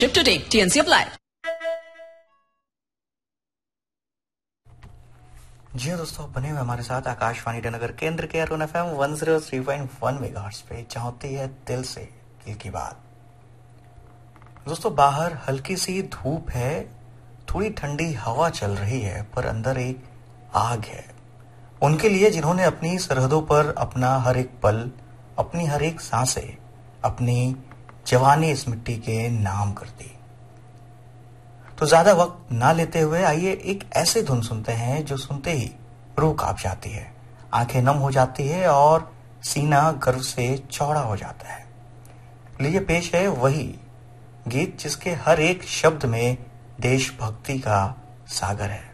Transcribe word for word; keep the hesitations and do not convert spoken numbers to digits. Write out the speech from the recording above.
Tip to take, T N C apply. जी हाँ दोस्तों, बने हुए हमारे साथ आकाशवाणी ईटानगर केंद्र के Arun F M one zero three point one megahertz पे चाहती है दिल से दिल की बात। दोस्तों, बाहर हल्की सी धूप है, थोड़ी ठंडी हवा चल रही है, पर अंदर एक आग है। उनके लिए जिन्होंने अपनी सरहदों पर अपना हर एक पल, अपनी हर एक सांसें, अपनी जवानी इस मिट्टी के नाम कर दी। तो ज्यादा वक्त ना लेते हुए आइए एक ऐसे धुन सुनते हैं जो सुनते ही रूह कांप जाती है, आंखें नम हो जाती है और सीना गर्व से चौड़ा हो जाता है। लिए पेश है वही गीत जिसके हर एक शब्द में देशभक्ति का सागर है।